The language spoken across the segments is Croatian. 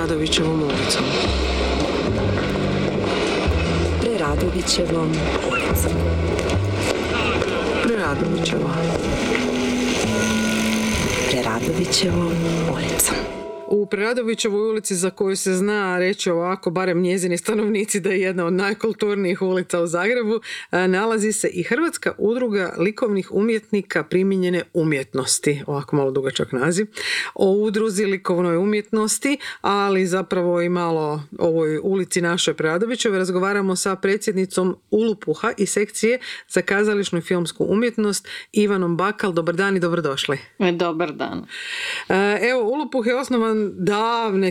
Preradovićevom ulicom. Preradovićevom ulicom. Preradovićeva. Preradovićevom ulicom. U Preradovićevoj ulici, za koju se zna reći ovako, barem njezini stanovnici, da je jedna od najkulturnijih ulica u Zagrebu, nalazi se i Hrvatska udruga likovnih umjetnika primijenjene umjetnosti, ovako malo dugačak naziv. O udruzi likovnoj umjetnosti, ali zapravo i malo ovoj ulici našoj Preradovićevoj, razgovaramo sa predsjednicom Ulupuha i sekcije za kazališnu i filmsku umjetnost Ivanom Bakal. Dobar dan i dobrodošli. Dobar dan. Evo, Ulupuh je osnovan davne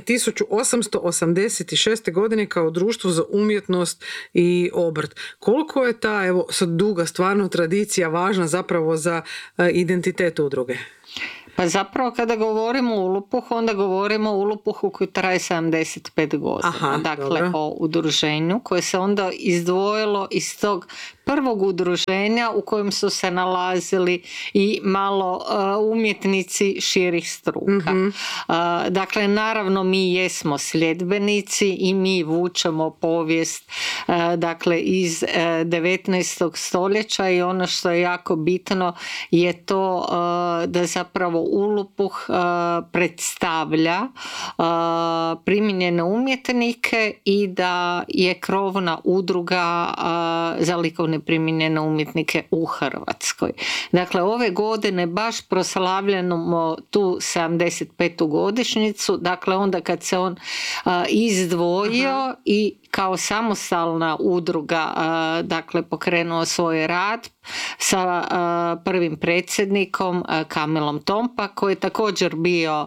1886. godine kao društvo za umjetnost i obrt. Koliko je ta, evo, sad duga stvarno tradicija važna zapravo za identitet udruge? Pa zapravo kada govorimo o Ulupuhu, onda govorimo o Ulupuhu koji traje 75 godina. Aha, dakle, dobro. o udruženju koje se onda izdvojilo iz tog prvog udruženja u kojem su se nalazili i malo umjetnici širih struka. Dakle, naravno mi jesmo sljedbenici i mi vučemo povijest dakle iz 19. stoljeća i ono što je jako bitno je to da zapravo Ulupuh predstavlja primijenjene umjetnike i da je krovna udruga za likovne primijenjene umjetnike u Hrvatskoj. Dakle, ove godine baš proslavljamo tu 75. godišnjicu, dakle onda kad se on izdvojio i kao samostalna udruga dakle pokrenuo svoj rad sa prvim predsjednikom Kamilom Tompa, koji je također bio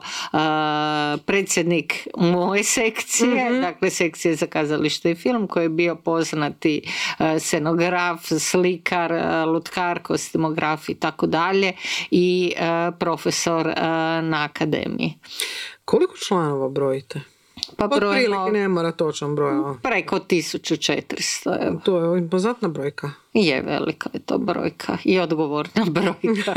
predsjednik moje sekcije, dakle sekcije za kazalište i film, koji je bio poznati scenograf, slikar, lutkar, kostimograf i tako dalje i profesor na akademiji. Koliko članova brojite? Pa brojimo ne mora točan broj. preko 1400. Evo. To je impozantna brojka. Je, velika je to brojka i odgovorna brojka.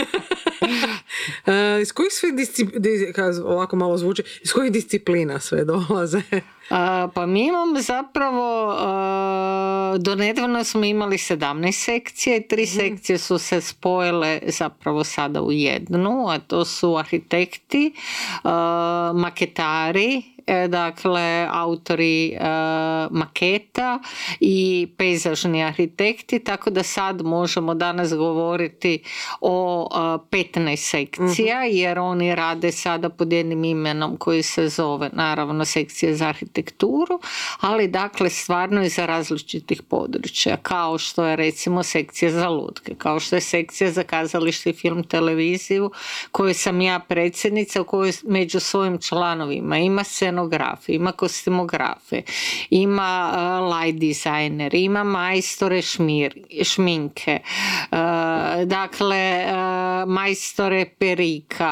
Iz kojih sve ovako malo zvuči, iz kojih disciplina sve dolaze? Pa mi imamo zapravo, do nedavno smo imali 17 sekcije, 3 sekcije su se spojile zapravo sada u jednu, a to su arhitekti, maketari, dakle autori maketa i pejzažni arhitekti, tako da sad možemo danas govoriti o 15 sekcija, jer oni rade sada pod jednim imenom koji se zove naravno sekcija za arhitekturu, ali dakle stvarno i za različitih područja, kao što je recimo sekcija za lutke, kao što je sekcija za kazalište, film, televiziju, koju sam ja predsjednica, u kojoj među svojim članovima ima scenografe, ima kostimografe, ima light dizajner, ima majstore šminke, dakle majstore perika,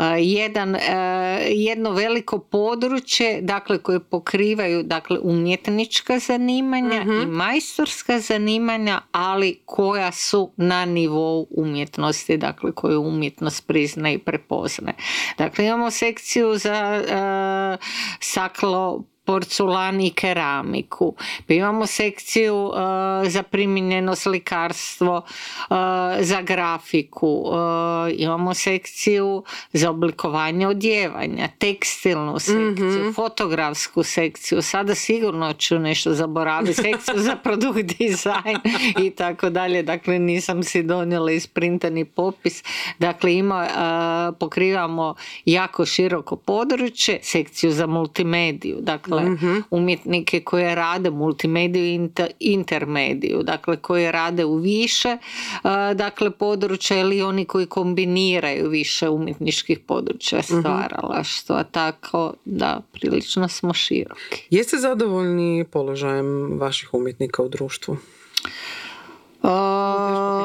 jedno veliko područje dakle koje pokrivaju dakle umjetnička zanimanja i majstorska zanimanja, ali koja su na nivou umjetnosti, dakle koju umjetnost priznaje i prepoznaje. Dakle, imamo sekciju za staklo, porculan i keramiku. Pa imamo sekciju za primijenjeno slikarstvo, za grafiku, imamo sekciju za oblikovanje odjevanja, tekstilnu sekciju, fotografsku sekciju, sada sigurno ću nešto zaboraviti, sekciju za produkt dizajn i tako dalje. Dakle, nisam si donijela isprintani popis. Dakle, pokrivamo jako široko područje, sekciju za multimediju, dakle umjetnike koje rade multimediju i intermediju, dakle koje rade u više dakle područja ili oni koji kombiniraju više umjetničkih područja stvaralaštva, tako da prilično smo široki. Jeste zadovoljni položajem vaših umjetnika u društvu?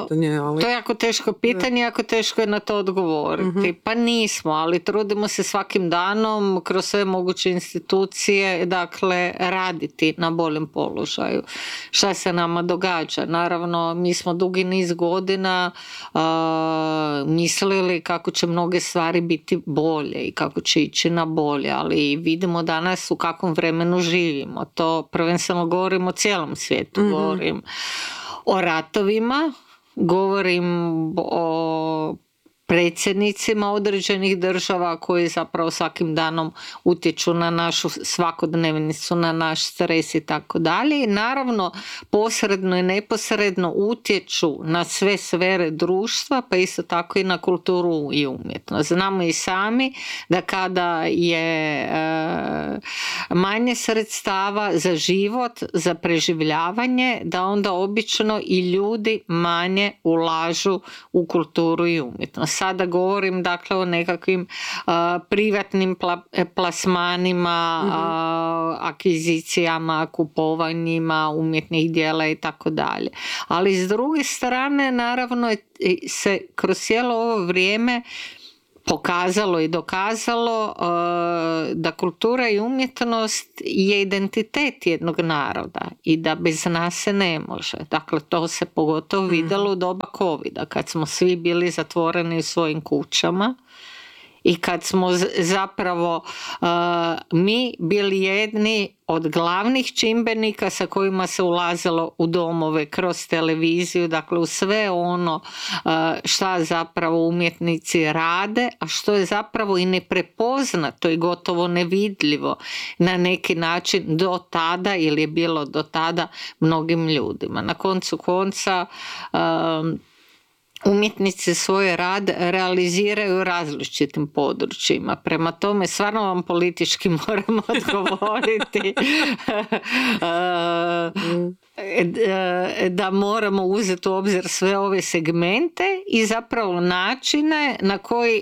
pitanje, ali... To je jako teško pitanje, jako teško je na to odgovoriti. Pa nismo, ali trudimo se svakim danom kroz sve moguće institucije, dakle, raditi na boljem položaju. Šta se nama događa? Naravno, mi smo dugi niz godina mislili kako će mnoge stvari biti bolje i kako će ići na bolje, ali vidimo danas u kakvom vremenu živimo. To prvenstveno govorim o cijelom svijetu, govorim o ratovima, govorim o predsjednicima određenih država koji zapravo svakim danom utječu na našu svakodnevnicu, na naš stres i tako dalje. I naravno posredno i neposredno utječu na sve sfere društva, pa isto tako i na kulturu i umjetnost. Znamo i sami da kada je manje sredstava za život, za preživljavanje, da onda obično i ljudi manje ulažu u kulturu i umjetnost. Sada govorim dakle o nekakvim privatnim plasmanima, akvizicijama, kupovanjima umjetnih djela i tako dalje. Ali s druge strane naravno se kroz cijelo ovo vrijeme pokazalo i dokazalo da kultura i umjetnost je identitet jednog naroda i da bez nas se ne može. Dakle, to se pogotovo vidjelo u doba covida, kad smo svi bili zatvoreni u svojim kućama i kad smo zapravo mi bili jedni od glavnih čimbenika sa kojima se ulazilo u domove kroz televiziju, dakle u sve ono šta zapravo umjetnici rade, a što je zapravo i neprepoznato i gotovo nevidljivo na neki način do tada ili je bilo do tada mnogim ljudima. Na koncu konca umjetnici svoj rad realiziraju u različitim područjima. Prema tome, stvarno vam politički moramo odgovoriti da moramo uzeti u obzir sve ove segmente i zapravo načine na koji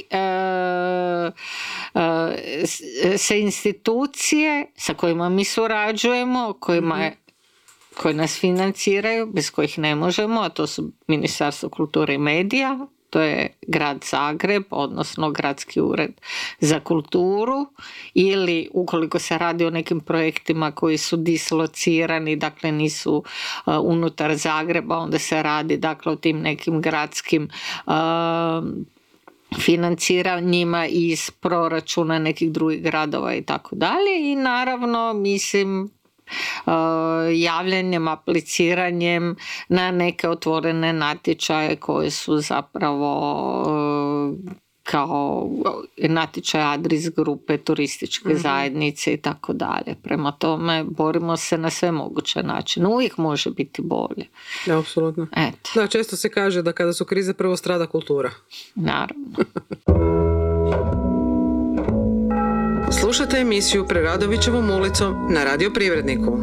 se institucije sa kojima mi surađujemo, koji nas financiraju, bez kojih ne možemo, a to su Ministarstvo kulture i medija, to je grad Zagreb, odnosno Gradski ured za kulturu, ili ukoliko se radi o nekim projektima koji su dislocirani, dakle nisu unutar Zagreba, onda se radi dakle o tim nekim gradskim financiranjima iz proračuna nekih drugih gradova i tako dalje. I naravno, mislim, javljanjem, apliciranjem na neke otvorene natječaje koje su zapravo kao natječaj Adris grupe, turističke zajednice i tako dalje. Prema tome borimo se na sve moguće načine. Uvijek može biti bolje. Da, apsolutno. Eto. Da, često se kaže da kada su krize prvo strada kultura. Naravno. Slušajte emisiju Preradovićevom ulicom na Radio Privredniku.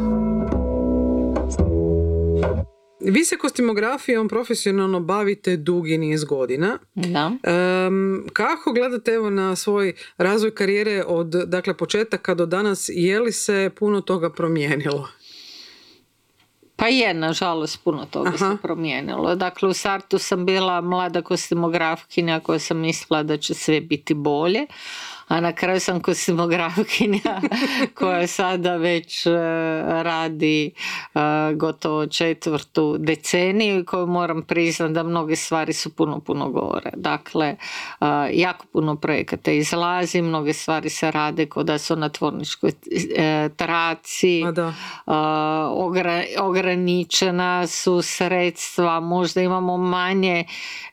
Vi se kostimografijom profesionalno bavite dugi niz godina. Da. Kako gledate evo na svoj razvoj karijere od dakle, početaka do danas? Je li se puno toga promijenilo? Pa je, nažalost, puno toga se promijenilo. Dakle, u startu sam bila mlada kostimografkinja koja sam mislila da će sve biti bolje, a na kraju sam kostimografkinja koja sada već radi gotovo 4. deceniju i koju moram priznati da mnoge stvari su puno gore. Dakle, jako puno projekata izlazi, mnoge stvari se rade kao da su na tvorničkoj traci, ograničena su sredstva, možda imamo manje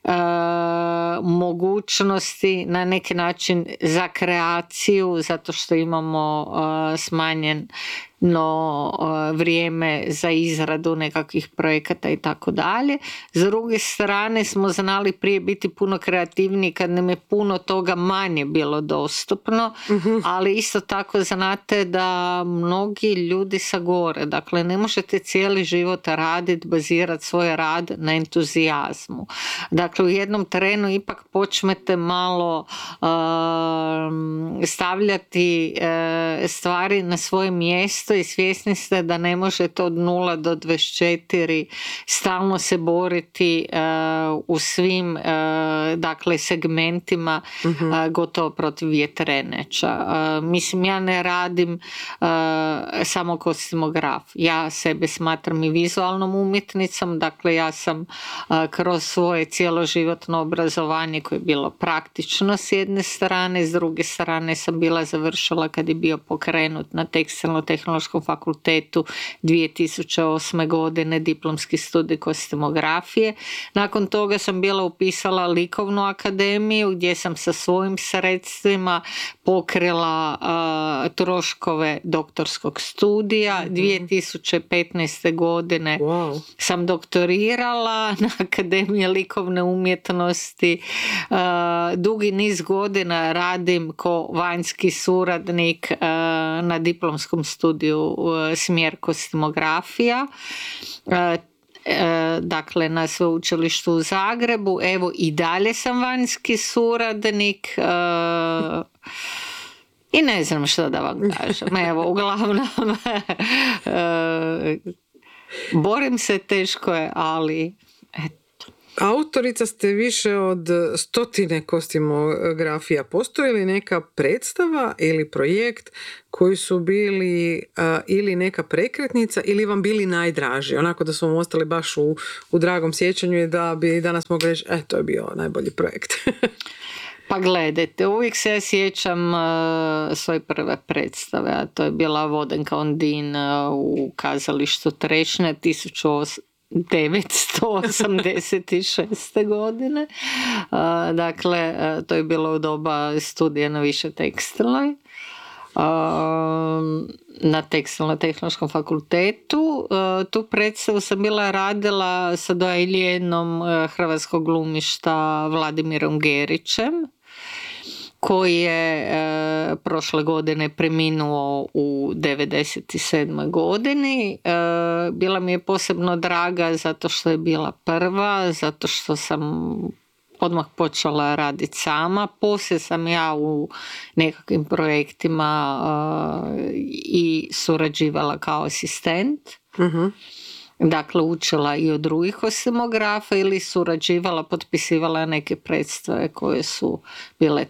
mogućnosti na neki način za kreaciju, zato što imamo smanjeno vrijeme za izradu nekakvih projekata i tako dalje. S druge strane smo znali prije biti puno kreativniji kad nam je puno toga manje bilo dostupno, ali isto tako znate da mnogi ljudi sagore. Dakle, ne možete cijeli život raditi, bazirati svoj rad na entuzijazmu. Dakle, u jednom trenu ipak počnete malo stavljati stvari na svoje mjesto i svjesni ste da ne možete od 0 do 24 stalno se boriti u svim dakle segmentima gotovo protiv vjetrenjača. Mislim, ja ne radim samo kostimograf. Ja sebe smatram i vizualnom umjetnicom, dakle ja sam kroz svoje cjeloživotno obrazovanje koje je bilo praktično s jedne strane, s druge strane sam bila završila kad je bio pokrenut na Tekstilno-tehnološkom fakultetu 2008. godine diplomski studij kostimografije. Nakon toga sam bila upisala likovnu akademiju gdje sam sa svojim sredstvima pokrila troškove doktorskog studija. 2015. godine sam doktorirala na Akademiji likovne umjetnosti. Dugi niz godina radim ko vanjski suradnik na diplomskom studiju smjer kostimografija. Dakle na sveučilištu u Zagrebu. Evo i dalje sam vanjski suradnik i ne znam što da vam kažem. Evo, uglavnom borim se, teško je, ali Autorica ste više od 100 kostimografija. Postoji li neka predstava ili projekt koji su bili ili neka prekretnica ili vam bili najdraži? Onako da su vam ostali baš u dragom sjećanju i da bi danas mogli reći to je bio najbolji projekt. Pa gledajte, uvijek se ja sjećam svoje prve predstave, a to je bila Vodenka Ondin u kazalištu Trešnja 1986. godine. Dakle, to je bilo u doba studija na Više tekstilnoj. Na Tekstilno-tehnološkom fakultetu. Tu predstavu sam bila radila sa doajljenom hrvatskog glumišta Vladimirom Gerićem, koji je prošle godine preminuo u 97. godini. Bila mi je posebno draga zato što je bila prva, zato što sam odmah počela raditi sama. Poslije sam ja u nekakvim projektima i surađivala kao asistent. Dakle, učila i od drugih kostimografa ili surađivala, potpisivala neke predstave koje su bile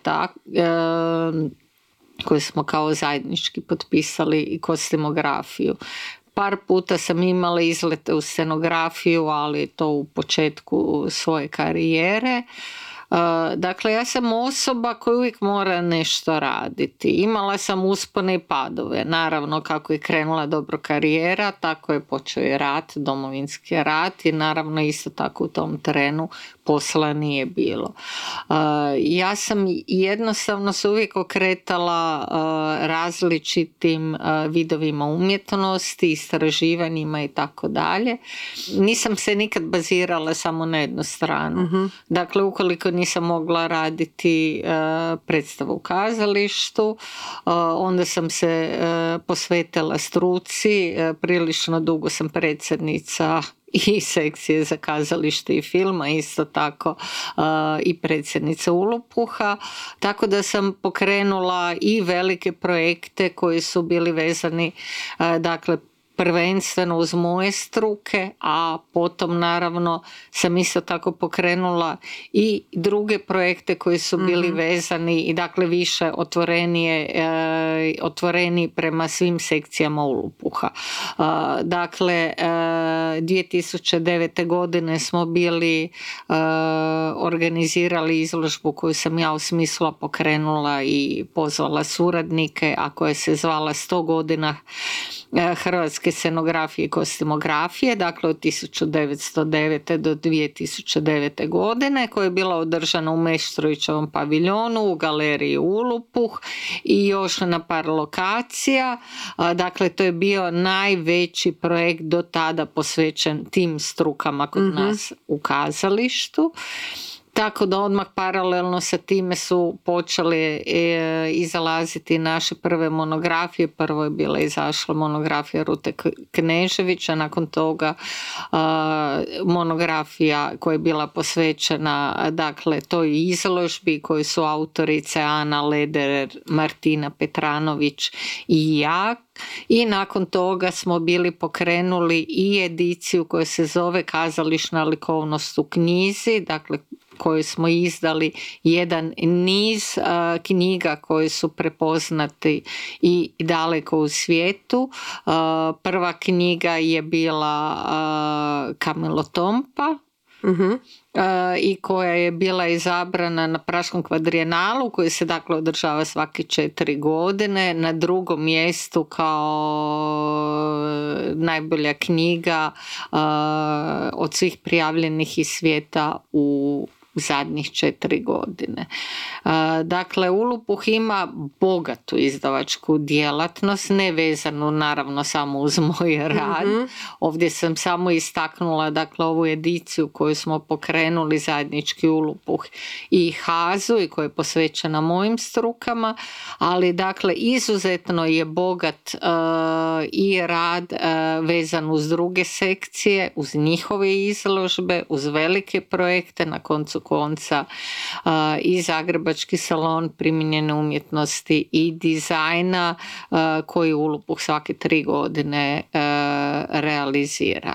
koje smo kao zajednički potpisali i kostimografiju. Par puta sam imala izlete u scenografiju, ali to u početku svoje karijere. Dakle, ja sam osoba koja uvijek mora nešto raditi. Imala sam uspone i padove. Naravno, kako je krenula dobro karijera, tako je počeo i rat, domovinski rat i naravno isto tako u tom trenu posla nije bilo. Ja sam jednostavno se uvijek okretala različitim vidovima umjetnosti, istraživanjima i tako dalje. Nisam se nikad bazirala samo na jednu stranu. Dakle, ukoliko nisam mogla raditi predstavu u kazalištu, onda sam se posvetila struci. Prilično dugo sam predsjednica i sekcije za kazalište i filma, isto tako i predsjednica Ulupuha, tako da sam pokrenula i velike projekte koji su bili vezani, dakle, prvenstveno uz moje struke, a potom naravno sam isto tako pokrenula i druge projekte koji su bili vezani i dakle više otvoreniji prema svim sekcijama Ulupuha. Dakle, 2009. godine smo bili organizirali izložbu koju sam ja osmislila, pokrenula i pozvala suradnike, a koja se zvala 100 godina hrvatske scenografije i kostimografije, dakle od 1909. do 2009. godine, koja je bila održana u Meštrovićevom paviljonu, u galeriji Ulupuh i još na par lokacija. Dakle, to je bio najveći projekt do tada posvećen tim strukama kod nas u kazalištu. tako da odmah paralelno sa time su počele izalaziti naše prve monografije. Prvo je bila izašla monografija Rute Kneževića, nakon toga monografija koja je bila posvećena dakle toj izložbi koju su autorice Ana Lederer, Martina Petranović i ja. I nakon toga smo bili pokrenuli i ediciju koja se zove Kazališna likovnost u knjizi, dakle koju smo izdali jedan niz knjiga koje su prepoznati i daleko u svijetu. Prva knjiga je bila Kamilotompa, i koja je bila izabrana na Praškom kvadrijenalu koji se dakle održava svake 4 godine, na drugom mjestu kao najbolja knjiga od svih prijavljenih iz svijeta u zadnjih 4 godine. Dakle, Ulupuh ima bogatu izdavačku djelatnost, ne vezanu naravno samo uz moj rad. Ovdje sam samo istaknula dakle ovu ediciju koju smo pokrenuli zajednički Ulupuh i HAZU i koja je posvećena mojim strukama, ali dakle izuzetno je bogat i rad vezan uz druge sekcije, uz njihove izložbe, uz velike projekte, na koncu konca i Zagrebački salon primijenjene umjetnosti i dizajna koji Ulupuh svake 3 godine realizira.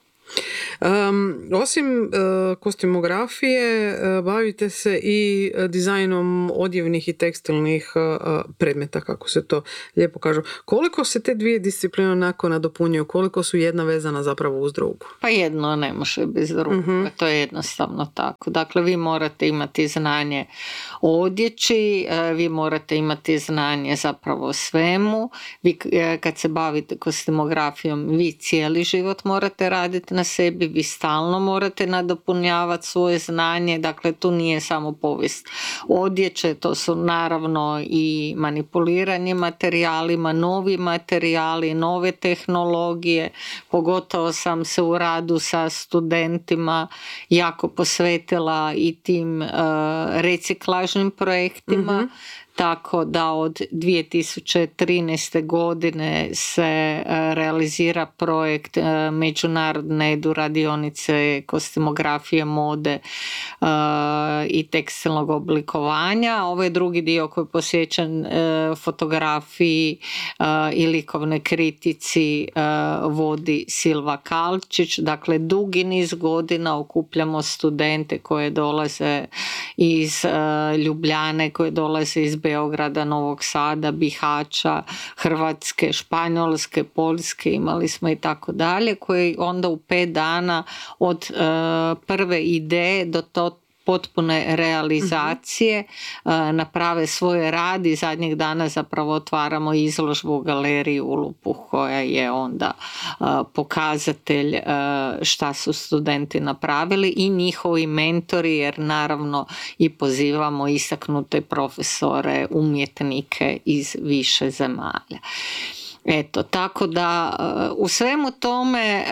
Osim kostimografije bavite se i dizajnom odjevnih i tekstilnih predmeta, kako se to lijepo kažu. Koliko se te dvije discipline onako nadopunjuju? Koliko su jedna vezana zapravo uz drugu? Pa jedno ne može bez drugoga, to je jednostavno tako. Dakle, vi morate imati znanje o odjeći, vi morate imati znanje zapravo o svemu. Vi kad se bavite kostimografijom, vi cijeli život morate raditi na sebi, vi stalno morate nadopunjavati svoje znanje, dakle tu nije samo povijest odjeće, to su naravno i manipuliranje materijalima, novi materijali, nove tehnologije, pogotovo sam se u radu sa studentima jako posvetila i tim reciklažnim projektima. Tako da od 2013. godine se realizira projekt međunarodne radionice kostimografije, mode i tekstilnog oblikovanja. Ovo je drugi dio koji je posvećen fotografiji i likovnoj kritici, vodi Silva Kalčić. Dakle, dugi niz godina okupljamo studente koje dolaze iz Ljubljane, koje dolaze iz Beograda, Novog Sada, Bihaća, Hrvatske, Španjolske, Poljske, imali smo i tako dalje, koji onda u 5 dana od prve ideje do potpune realizacije naprave svoj rad i zadnjeg dana zapravo otvaramo izložbu u galeriji Ulupuh koja je onda pokazatelj šta su studenti napravili i njihovi mentori, jer naravno i pozivamo istaknute profesore, umjetnike iz više zemalja. Eto, tako da u svemu tome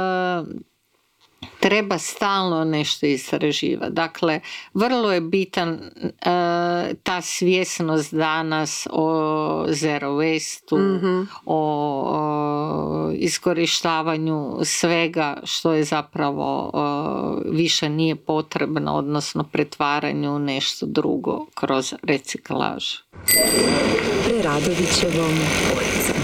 treba stalno nešto istraživati. Dakle, vrlo je bitan ta svjesnost danas o zero waste-u, o iskorištavanju svega što je zapravo više nije potrebno, odnosno pretvaranju u nešto drugo kroz reciklažu. Preradovićevom ulicom.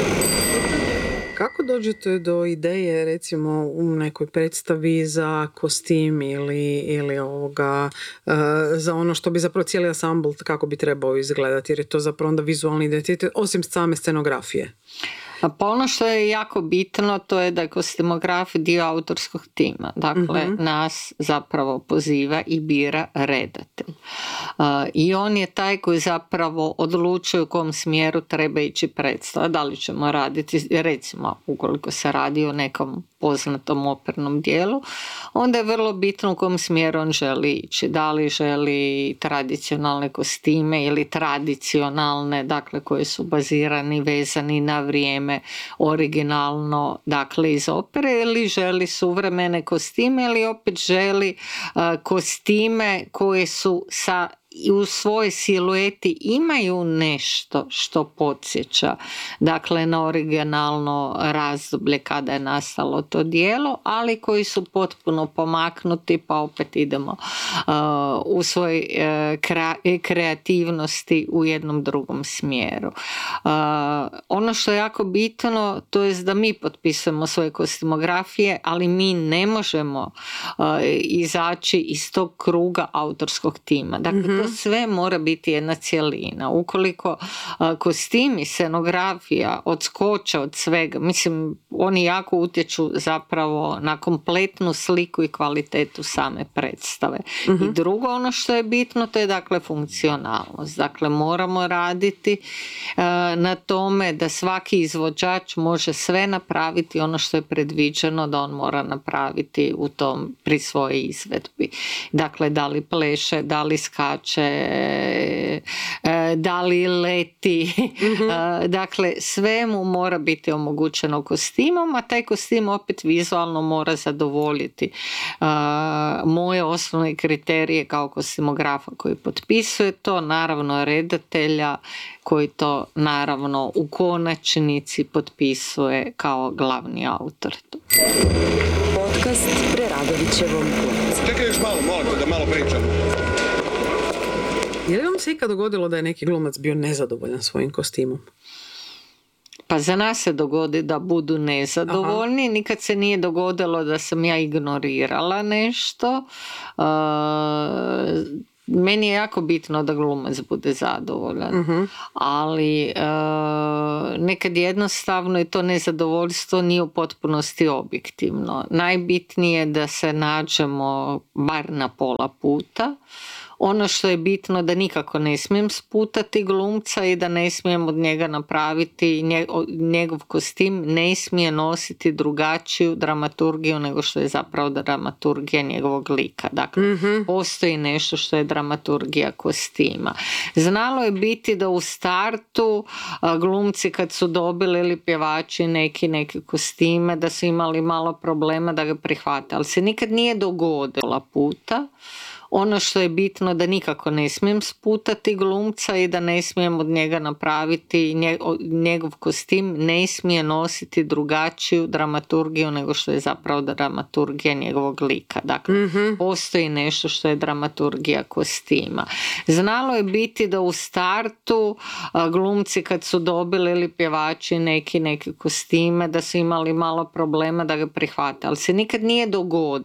Kako dođete do ideje, recimo, u nekoj predstavi za kostim ili ovoga, za ono što bi zapravo cijeli ansambl kako bi trebao izgledati, jer je to zapravo onda vizualni identitet, osim same scenografije? Pa ono što je jako bitno, to je da je kostimograf dio autorskog tima. Dakle, nas zapravo poziva i bira redatelj. I on je taj koji zapravo odlučuje u kom smjeru treba ići predstava. Da li ćemo raditi, recimo, ukoliko se radi o nekom poznatom opernom dijelu, onda je vrlo bitno u kom smjeru on želi ići. Da li želi tradicionalne kostime ili tradicionalne, dakle, koji su bazirani, vezani na vrijeme, uzme originalno, dakle, iz opere, ili želi suvremene kostime, ili opet želi kostime koje su i u svojoj silueti imaju nešto što podsjeća, dakle, na originalno razdoblje kada je nastalo to djelo, ali koji su potpuno pomaknuti, pa opet idemo u svoj kreativnosti u jednom drugom smjeru. Ono što je jako bitno, to je da mi potpisujemo svoje kostimografije, ali mi ne možemo izaći iz tog kruga autorskog tima. Dakle, to sve mora biti jedna cjelina. Ukoliko kostimi, scenografija odskoče od svega, mislim, oni jako utječu zapravo na kompletnu sliku i kvalitetu same predstave. I drugo, ono što je bitno, to je dakle funkcionalnost. Dakle, moramo raditi na tome da svaki izvođač može sve napraviti ono što je predviđeno da on mora napraviti pri svojoj izvedbi. Dakle, da li pleše, da li skače, da li leti, dakle, sve mu mora biti omogućeno kostimom, a taj kostim opet vizualno mora zadovoljiti moje osnovne kriterije kao kostimografa koji potpisuje to, naravno redatelja koji to naravno u konačnici potpisuje kao glavni autor. Podcast Preradovićevom ulicom. Čekaj još malo, molim te da malo pričam. Je li vam se ikad dogodilo da je neki glumac bio nezadovoljan svojim kostimom? Pa za nas se dogodi da budu nezadovoljni. Nikad se nije dogodilo da sam ja ignorirala nešto. Meni je jako bitno da glumac bude zadovoljan, ali nekad jednostavno i to nezadovoljstvo nije u potpunosti objektivno. Najbitnije je da se nađemo bar na pola puta. Ono što je bitno da nikako ne smijem sputati glumca i da ne smijem od njega napraviti, njegov kostim ne smije nositi drugačiju dramaturgiju nego što je zapravo dramaturgija njegovog lika. Dakle, postoji nešto što je dramaturgija kostima. Znalo je biti da u startu glumci kad su dobili ili pjevači neke kostime, da su imali malo problema da ga prihvate, ali se nikad nije dogodilo puta. Ono što je bitno da nikako ne smijem sputati glumca i da ne smijem od njega napraviti, njegov kostim ne smije nositi drugačiju dramaturgiju nego što je zapravo dramaturgija njegovog lika. Dakle, postoji nešto što je dramaturgija kostima. Znalo je biti da u startu glumci kad su dobili ili pjevači neke kostime, da su imali malo problema da ga prihvate, ali se nikad nije dogodilo.